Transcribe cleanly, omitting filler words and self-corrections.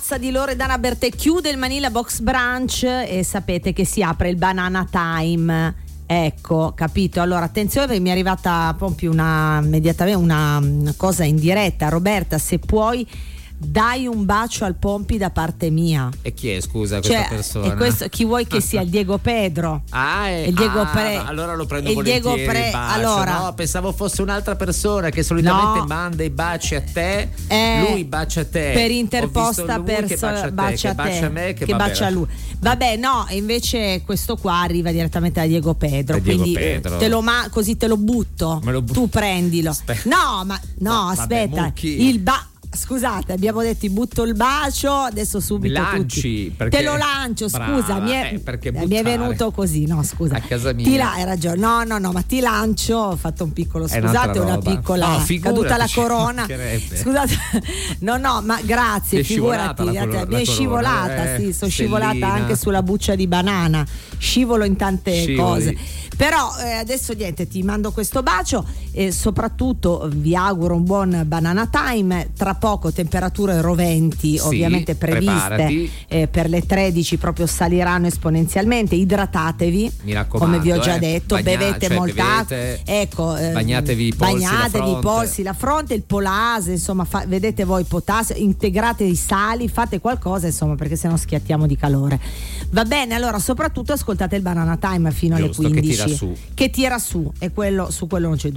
Carrozza di Loredana Bertè chiude il Manila Box Brunch e sapete che si apre il Banana Time. Ecco, capito? Allora attenzione, perché mi è arrivata proprio immediatamente una cosa in diretta. Roberta, se puoi dai un bacio al Pompi da parte mia. E chi è, scusa, questa persona? E questo, chi vuoi che sia? Il Diego Pedro. Il Diego Pre. Allora lo prendo il volentieri. Diego Pre. Il bacio. Allora, no, pensavo fosse un'altra persona che solitamente manda i baci a te. Lui bacia a te. Per interposta persona bacia a te, bacia a me, che bacia a lui. Vabbè, no, invece questo qua arriva direttamente da Diego Pedro. Quindi Pedro. Così te lo butto. Tu prendilo. Aspetta. Scusate, abbiamo detto butto il bacio, adesso subito lanci, te lo lancio, scusa, mi è venuto così, no, scusa. A casa mia. Hai ragione. No, ma ti lancio, ho fatto un piccolo, scusate, una piccola caduta la corona. Scusate. No, ma grazie, figurati, mi è scivolata, sì, sono scivolata anche sulla buccia di banana. Scivolo in tante cose. Però adesso niente, ti mando questo bacio e soprattutto vi auguro un buon Banana Time. Tra poco temperature roventi ovviamente previste per le 13, proprio saliranno esponenzialmente. Idratatevi, mi raccomando, come vi ho già detto, bevete molta acqua, bagnatevi i polsi, la fronte, il polase, insomma vedete voi, potassio, integrate i sali, fate qualcosa insomma, perché sennò schiattiamo di calore. Va bene, allora soprattutto ascoltate il Banana Time fino alle 15 che tira su, e su quello non c'è dubbio.